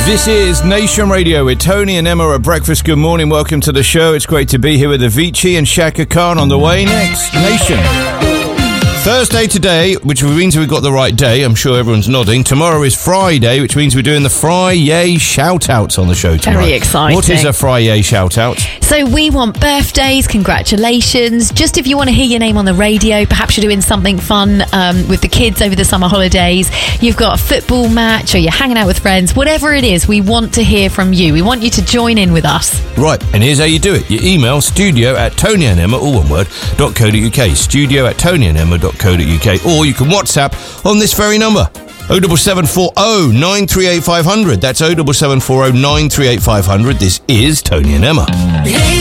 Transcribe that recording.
This is Nation Radio with Tony and Emma at breakfast. Good morning, welcome to the show. It's great to be here with Avicii and Shaka Khan on the way next. Nation. Thursday today, which means we've got the right day. I'm sure everyone's nodding. Tomorrow is Friday, which means we're doing the Fry-Yay shout-outs on the show tomorrow. Very exciting. What is a Fry-Yay shout-out? So we want birthdays, congratulations. Just if you want to hear your name on the radio, perhaps you're doing something fun with the kids over the summer holidays. You've got a football match or you're hanging out with friends. Whatever it is, we want to hear from you. We want you to join in with us. Right, and here's how you do it. You email studio@tonyandemma, all one word, .co.uk. studio@tonyandemma.co.uk. Or you can WhatsApp on this very number, 07740 938 500. That's 07740 938 500. This is Tony and Emma.